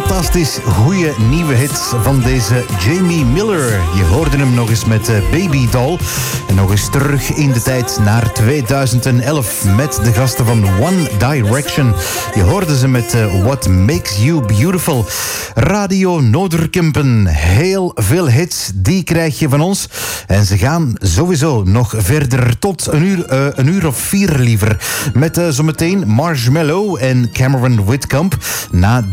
fantastisch goede nieuwe hits van deze Jamie Miller. Je hoorde hem nog eens met Baby Doll. En nog eens terug in de tijd naar 2011 met de gasten van One Direction. Je hoorde ze met What Makes You Beautiful. Radio Noorderkempen. Heel veel hits, die krijg je van ons. En ze gaan sowieso nog verder tot een uur of 4 liever. Met zometeen Marshmello en Cameron Whitcomb. Na